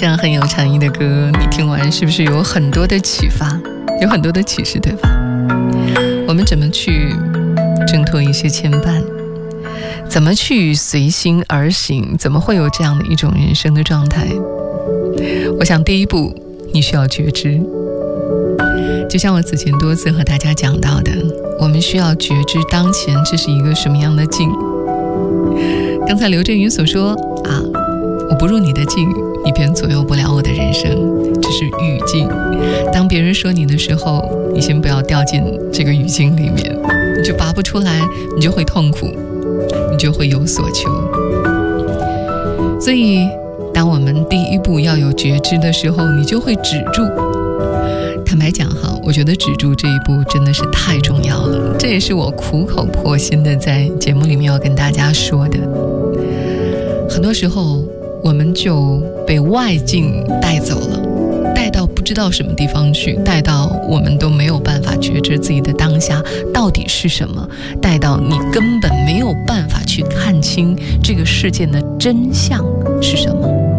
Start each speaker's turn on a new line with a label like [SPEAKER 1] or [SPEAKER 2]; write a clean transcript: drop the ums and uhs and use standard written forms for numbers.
[SPEAKER 1] 这样很有禅意的歌，你听完是不是有很多的启发，有很多的启示，对吧？我们怎么去挣脱一些牵绊，怎么去随心而行，怎么会有这样的一种人生的状态？我想第一步你需要觉知，就像我此前多次和大家讲到的，我们需要觉知当前这是一个什么样的境。刚才刘震云所说我不入你的境，你便左右不了我的人生，这是语境。当别人说你的时候，你先不要掉进这个语境里面，你就拔不出来，你就会痛苦，你就会有所求。所以当我们第一步要有觉知的时候，你就会止住。坦白讲我觉得止住这一步真的是太重要了，这也是我苦口婆心的在节目里面要跟大家说的。很多时候我们就被外境带走了，带到不知道什么地方去，带到我们都没有办法觉知自己的当下到底是什么，带到你根本没有办法去看清这个事件的真相是什么。